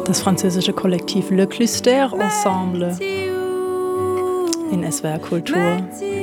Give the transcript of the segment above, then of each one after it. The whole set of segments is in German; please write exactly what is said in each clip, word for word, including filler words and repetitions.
Das französische Kollektiv Le Cluster Ensemble in S W R Kultur.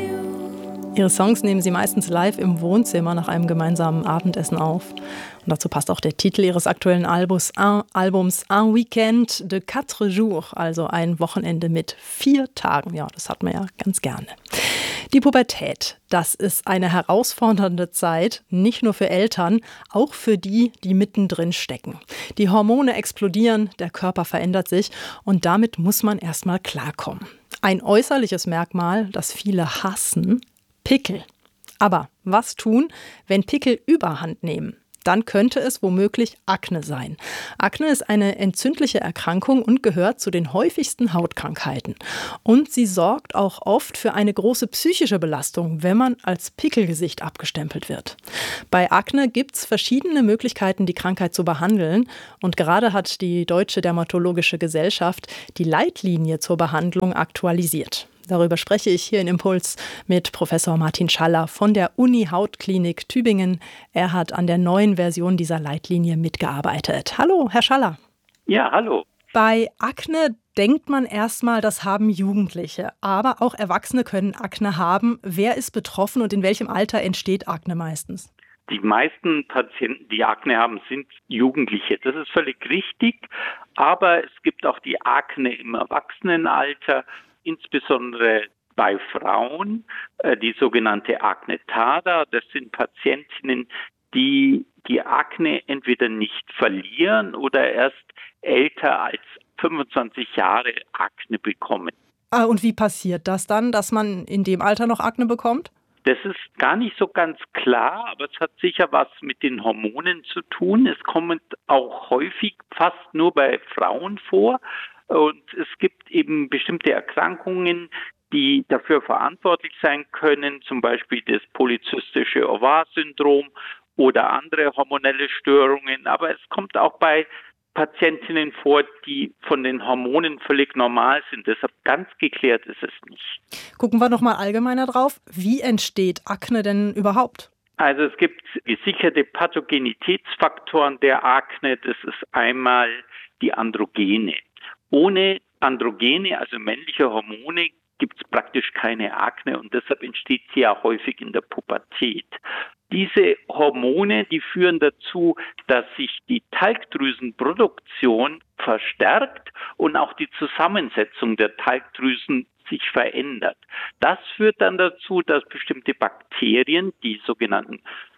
Ihre Songs nehmen sie meistens live im Wohnzimmer nach einem gemeinsamen Abendessen auf. Und dazu passt auch der Titel ihres aktuellen Albums, un, Albums Un Weekend de quatre jours, also ein Wochenende mit vier Tagen. Ja, das hat man ja ganz gerne. Die Pubertät, das ist eine herausfordernde Zeit, nicht nur für Eltern, auch für die, die mittendrin stecken. Die Hormone explodieren, der Körper verändert sich und damit muss man erstmal klarkommen. Ein äußerliches Merkmal, das viele hassen: Pickel. Aber was tun, wenn Pickel Überhand nehmen? Dann könnte es womöglich Akne sein. Akne ist eine entzündliche Erkrankung und gehört zu den häufigsten Hautkrankheiten. Und sie sorgt auch oft für eine große psychische Belastung, wenn man als Pickelgesicht abgestempelt wird. Bei Akne gibt es verschiedene Möglichkeiten, die Krankheit zu behandeln. Und gerade hat die Deutsche Dermatologische Gesellschaft die Leitlinie zur Behandlung aktualisiert. Darüber spreche ich hier in Impuls mit Professor Martin Schaller von der Uni-Hautklinik Tübingen. Er hat an der neuen Version dieser Leitlinie mitgearbeitet. Hallo, Herr Schaller. Ja, hallo. Bei Akne denkt man erstmal, das haben Jugendliche. Aber auch Erwachsene können Akne haben. Wer ist betroffen und in welchem Alter entsteht Akne meistens? Die meisten Patienten, die Akne haben, sind Jugendliche. Das ist völlig richtig. Aber es gibt auch die Akne im Erwachsenenalter. Insbesondere bei Frauen, die sogenannte Akne Tada. Das sind Patientinnen, die die Akne entweder nicht verlieren oder erst älter als fünfundzwanzig Jahre Akne bekommen. Ah, und wie passiert das dann, dass man in dem Alter noch Akne bekommt? Das ist gar nicht so ganz klar, aber es hat sicher was mit den Hormonen zu tun. Es kommt auch häufig fast nur bei Frauen vor. Und es gibt eben bestimmte Erkrankungen, die dafür verantwortlich sein können, zum Beispiel das polyzystische Ovar-Syndrom oder andere hormonelle Störungen. Aber es kommt auch bei Patientinnen vor, die von den Hormonen völlig normal sind. Deshalb ganz geklärt ist es nicht. Gucken wir noch mal allgemeiner drauf. Wie entsteht Akne denn überhaupt? Also es gibt gesicherte Pathogenitätsfaktoren der Akne. Das ist einmal die Androgene. Ohne Androgene, also männliche Hormone, gibt es praktisch keine Akne und deshalb entsteht sie ja häufig in der Pubertät. Diese Hormone, die führen dazu, dass sich die Talgdrüsenproduktion verstärkt und auch die Zusammensetzung der Talgdrüsen sich verändert. Das führt dann dazu, dass bestimmte Bakterien, die sogenannten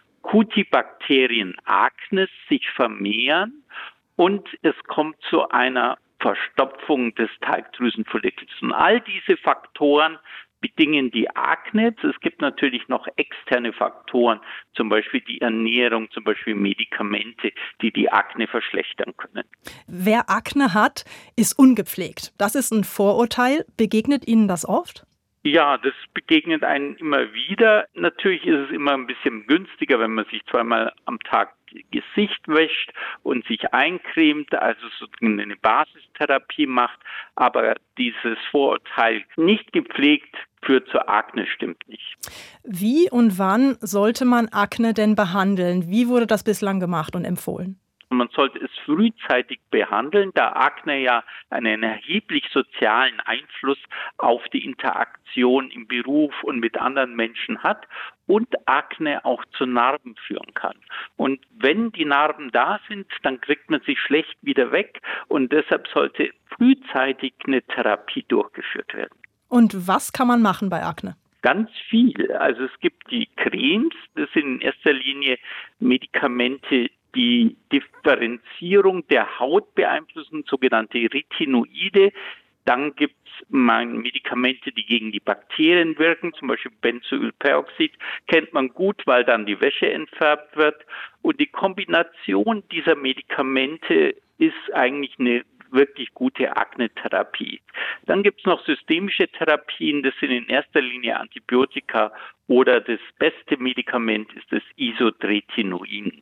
Cutibacterien acnes, sich vermehren und es kommt zu einer Verstopfung des Talgdrüsenfollikels. Und all diese Faktoren bedingen die Akne. Es gibt natürlich noch externe Faktoren, zum Beispiel die Ernährung, zum Beispiel Medikamente, die die Akne verschlechtern können. Wer Akne hat, ist ungepflegt. Das ist ein Vorurteil. Begegnet Ihnen das oft? Ja, das begegnet einem immer wieder. Natürlich ist es immer ein bisschen günstiger, wenn man sich zweimal am Tag Gesicht wäscht und sich eincremt, also sozusagen eine Basistherapie macht. Aber dieses Vorurteil, nicht gepflegt, führt zur Akne, stimmt nicht. Wie und wann sollte man Akne denn behandeln? Wie wurde das bislang gemacht und empfohlen? Man sollte es frühzeitig behandeln, da Akne ja einen erheblich sozialen Einfluss auf die Interaktion im Beruf und mit anderen Menschen hat und Akne auch zu Narben führen kann. Und wenn die Narben da sind, dann kriegt man sie schlecht wieder weg und deshalb sollte frühzeitig eine Therapie durchgeführt werden. Und was kann man machen bei Akne? Ganz viel. Also es gibt die Cremes, das sind in erster Linie Medikamente, die Differenzierung der Haut beeinflussen, sogenannte Retinoide. Dann gibt es Medikamente, die gegen die Bakterien wirken, zum Beispiel Benzoylperoxid, kennt man gut, weil dann die Wäsche entfärbt wird. Und die Kombination dieser Medikamente ist eigentlich eine wirklich gute Akne-Therapie. Dann gibt es noch systemische Therapien, das sind in erster Linie Antibiotika oder das beste Medikament ist das Isotretinoin.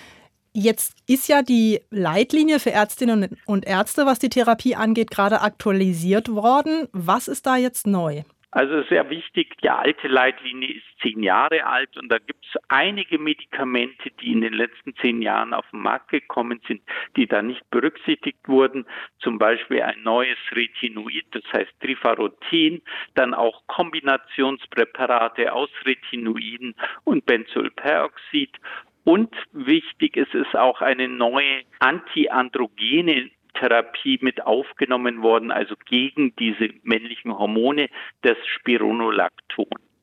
Jetzt ist ja die Leitlinie für Ärztinnen und Ärzte, was die Therapie angeht, gerade aktualisiert worden. Was ist da jetzt neu? Also sehr wichtig, die alte Leitlinie ist zehn Jahre alt und da gibt es einige Medikamente, die in den letzten zehn Jahren auf den Markt gekommen sind, die da nicht berücksichtigt wurden. Zum Beispiel ein neues Retinoid, das heißt Trifaroten, dann auch Kombinationspräparate aus Retinoiden und Benzylperoxid. Und wichtig ist es auch eine neue antiandrogene Therapie mit aufgenommen worden, also gegen diese männlichen Hormone, das Spironolacton.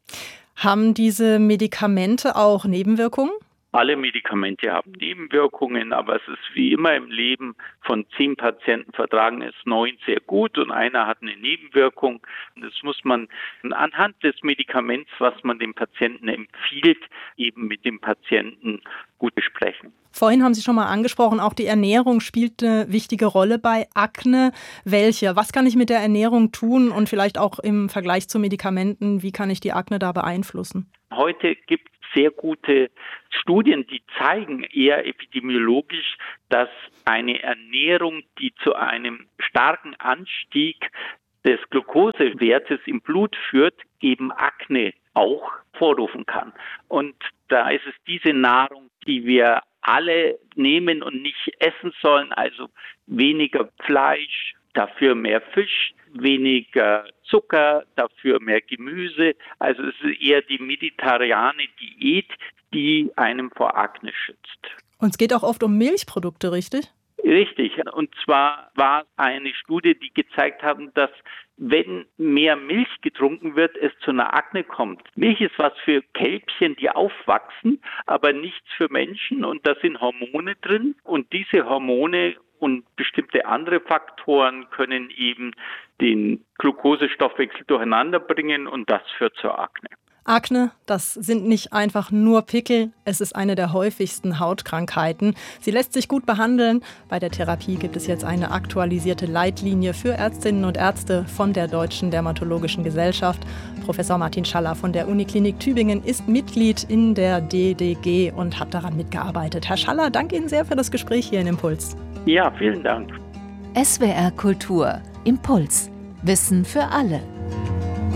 Haben diese Medikamente auch Nebenwirkungen? Alle Medikamente haben Nebenwirkungen, aber es ist wie immer im Leben, von zehn Patienten vertragen es neun sehr gut und einer hat eine Nebenwirkung. Das muss man anhand des Medikaments, was man dem Patienten empfiehlt, eben mit dem Patienten gut besprechen. Vorhin haben Sie schon mal angesprochen, auch die Ernährung spielt eine wichtige Rolle bei Akne. Welche? Was kann ich mit der Ernährung tun und vielleicht auch im Vergleich zu Medikamenten, wie kann ich die Akne da beeinflussen? Heute gibt es sehr gute Studien, die zeigen eher epidemiologisch, dass eine Ernährung, die zu einem starken Anstieg des Glukosewertes im Blut führt, eben Akne auch vorrufen kann. Und da ist es diese Nahrung, die wir alle nehmen und nicht essen sollen, also weniger Fleisch, dafür mehr Fisch, weniger Zucker, dafür mehr Gemüse. Also es ist eher die mediterrane Diät, die einem vor Akne schützt. Und es geht auch oft um Milchprodukte, richtig? Richtig. Und zwar war eine Studie, die gezeigt haben, dass wenn mehr Milch getrunken wird, es zu einer Akne kommt. Milch ist was für Kälbchen, die aufwachsen, aber nichts für Menschen. Und da sind Hormone drin. Und diese Hormone und bestimmte andere Faktoren können eben den Glukosestoffwechsel durcheinander bringen und das führt zur Akne. Akne, das sind nicht einfach nur Pickel, es ist eine der häufigsten Hautkrankheiten. Sie lässt sich gut behandeln. Bei der Therapie gibt es jetzt eine aktualisierte Leitlinie für Ärztinnen und Ärzte von der Deutschen Dermatologischen Gesellschaft. Professor Martin Schaller von der Uniklinik Tübingen ist Mitglied in der D D G und hat daran mitgearbeitet. Herr Schaller, danke Ihnen sehr für das Gespräch hier in Impuls. Ja, vielen Dank. S W R Kultur, Impuls. Wissen für alle.